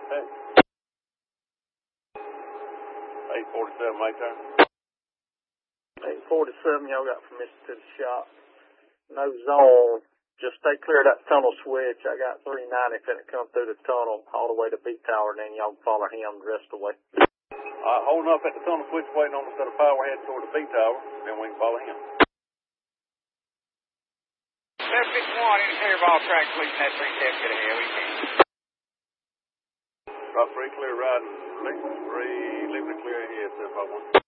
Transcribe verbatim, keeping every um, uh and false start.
Okay. eight forty-seven, my turn. eight forty-seven, y'all got permission to the shop. No zone. Just stay clear of that tunnel switch. I got three ninety finna come through the tunnel all the way to B Tower, and then y'all can follow him the rest of the way. All right, holding up at the tunnel switch, waiting on the set of power head toward the B Tower, then we can follow him. seven fifty-one, indicator of all tracks, please, net three ten, get ahead, we can. Drop three, clear right, release three, leaving it clear ahead, seven five one.